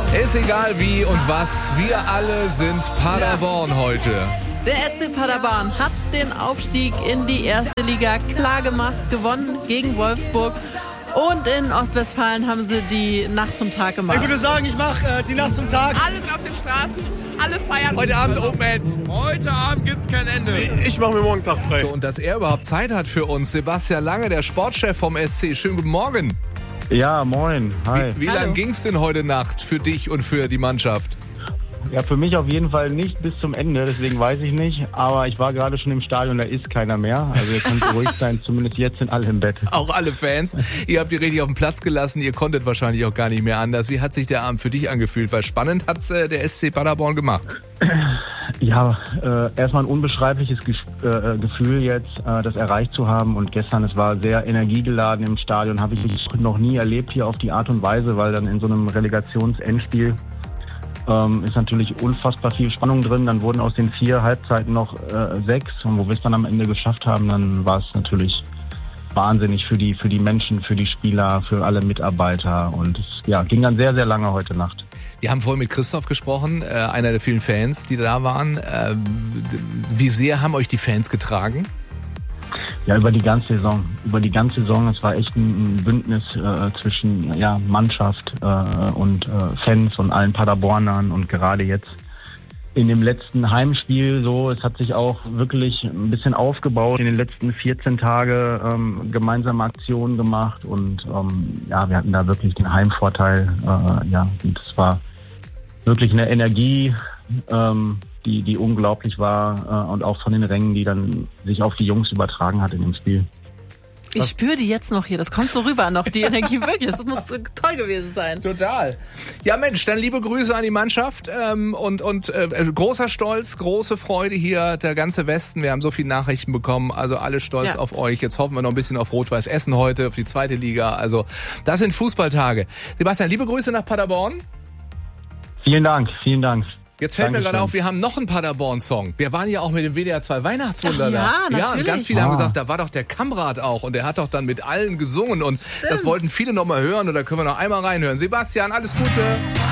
Ist egal wie und was, wir alle sind Paderborn heute. Der SC Paderborn hat den Aufstieg in die erste Liga klar gemacht, gewonnen gegen Wolfsburg. Und in Ostwestfalen haben sie die Nacht zum Tag gemacht. Ich würde sagen, ich mache die Nacht zum Tag. Alle sind auf den Straßen, alle feiern. Heute Abend Open End. Heute Abend gibt's kein Ende. Ich mache mir morgen Tag frei. So, und dass er überhaupt Zeit hat für uns, Sebastian Lange, der Sportchef vom SC. Schönen guten Morgen. Ja, moin. Hi. Wie lange ging's denn heute Nacht für dich und für die Mannschaft? Ja, für mich auf jeden Fall nicht bis zum Ende, deswegen weiß ich nicht. Aber ich war gerade schon im Stadion, da ist keiner mehr. Also ihr könnt ruhig sein, zumindest jetzt sind alle im Bett. Auch alle Fans. Ihr habt die richtig auf den Platz gelassen, ihr konntet wahrscheinlich auch gar nicht mehr anders. Wie hat sich der Abend für dich angefühlt? Weil spannend hat's der SC Paderborn gemacht. Ja, erstmal ein unbeschreibliches Gefühl jetzt, das erreicht zu haben. Und gestern, es war sehr energiegeladen im Stadion, habe ich noch nie erlebt hier auf die Art und Weise, weil dann in so einem Relegationsendspiel ist natürlich unfassbar viel Spannung drin. Dann wurden aus den 4 Halbzeiten noch 6. Und wo wir es dann am Ende geschafft haben, dann war es natürlich wahnsinnig für die Menschen, für die Spieler, für alle Mitarbeiter. Und es ging dann sehr, sehr lange heute Nacht. Wir haben vorhin mit Christoph gesprochen, einer der vielen Fans, die da waren. Wie sehr haben euch die Fans getragen? Ja, über die ganze Saison. Es war echt ein Bündnis zwischen Mannschaft und Fans und allen Paderbornern. Und gerade jetzt in dem letzten Heimspiel es hat sich auch wirklich ein bisschen aufgebaut. In den letzten 14 Tagen gemeinsame Aktionen gemacht. Und wir hatten da wirklich den Heimvorteil. Und es war wirklich eine Energie, die unglaublich war und auch von den Rängen, die dann sich auf die Jungs übertragen hat in dem Spiel. Ich spüre die jetzt noch hier, das kommt so rüber noch, die Energie wirklich, das muss toll gewesen sein. Total. Ja Mensch, dann liebe Grüße an die Mannschaft und großer Stolz, große Freude hier, der ganze Westen, wir haben so viele Nachrichten bekommen, also alle stolz auf euch. Jetzt hoffen wir noch ein bisschen auf Rot-Weiß Essen heute, auf die 2. Liga, also das sind Fußballtage. Sebastian, liebe Grüße nach Paderborn. Vielen Dank. Jetzt fällt mir gerade auf, wir haben noch einen Paderborn-Song. Wir waren ja auch mit dem WDR 2 Weihnachtswunder da. Ja, natürlich. Ja, und ganz viele haben gesagt, da war doch der Kamrat auch und der hat doch dann mit allen gesungen und das wollten viele noch mal hören und da können wir noch einmal reinhören. Sebastian, alles Gute.